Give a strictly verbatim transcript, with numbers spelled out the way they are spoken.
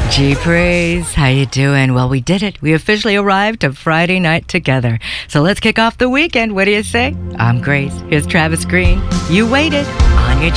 G Praise, how you doing? Well, we did it. We officially arrived to Friday night together. So let's kick off the weekend. What do you say? I'm Grace. Here's Travis Green. You waited on your